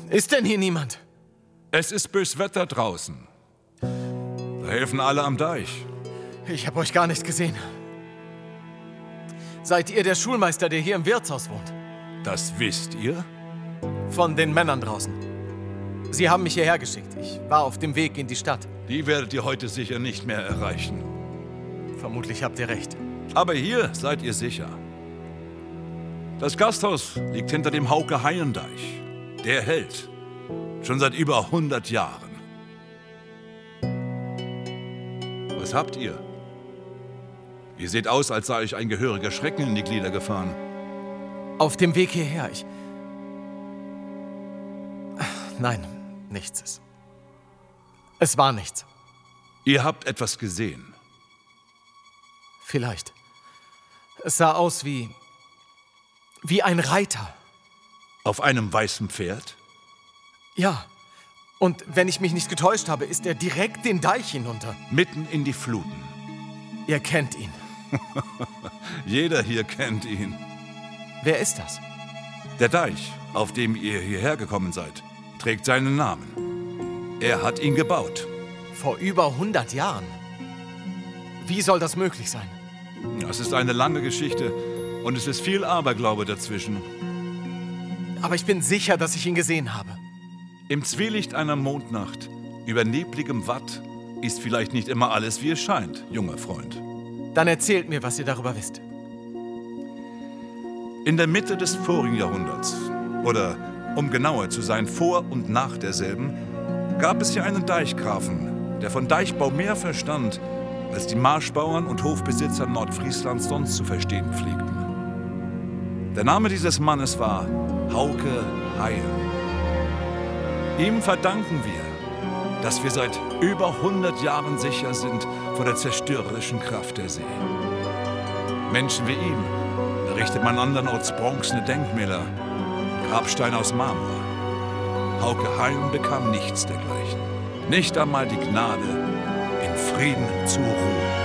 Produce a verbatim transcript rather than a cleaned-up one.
Ist denn hier niemand? Es ist bös Wetter draußen. Da helfen alle am Deich. Ich habe euch gar nicht gesehen. Seid ihr der Schulmeister, der hier im Wirtshaus wohnt? Das wisst ihr? Von den Männern draußen. Sie haben mich hierher geschickt. Ich war auf dem Weg in die Stadt. Die werdet ihr heute sicher nicht mehr erreichen. Vermutlich habt ihr recht. Aber hier seid ihr sicher. Das Gasthaus liegt hinter dem Hauke-Haien-Deich. Der hält. Schon seit über hundert Jahren. Was habt ihr? Ihr seht aus, als sei euch ein gehöriger Schrecken in die Glieder gefahren. Auf dem Weg hierher, ich... Nein, nichts ist. Es war nichts. Ihr habt etwas gesehen. Vielleicht. Es sah aus wie... wie ein Reiter. Auf einem weißen Pferd? Ja. Und wenn ich mich nicht getäuscht habe, ist er direkt den Deich hinunter. Mitten in die Fluten. Ihr kennt ihn. Jeder hier kennt ihn. Wer ist das? Der Deich, auf dem ihr hierher gekommen seid, trägt seinen Namen. Er hat ihn gebaut. Vor über hundert Jahren? Wie soll das möglich sein? Das ist eine lange Geschichte und es ist viel Aberglaube dazwischen. Aber ich bin sicher, dass ich ihn gesehen habe. Im Zwielicht einer Mondnacht, über nebligem Watt, ist vielleicht nicht immer alles, wie es scheint, junger Freund. Dann erzählt mir, was ihr darüber wisst. In der Mitte des vorigen Jahrhunderts, oder um genauer zu sein, vor und nach derselben, gab es hier einen Deichgrafen, der von Deichbau mehr verstand, als die Marschbauern und Hofbesitzer Nordfrieslands sonst zu verstehen pflegten. Der Name dieses Mannes war Hauke Haien. Ihm verdanken wir, dass wir seit über hundert Jahren sicher sind vor der zerstörerischen Kraft der See. Menschen wie ihm errichtet man andernorts bronzene Denkmäler, Grabsteine aus Marmor. Hauke Haien bekam nichts dergleichen. Nicht einmal die Gnade, in Frieden zu ruhen.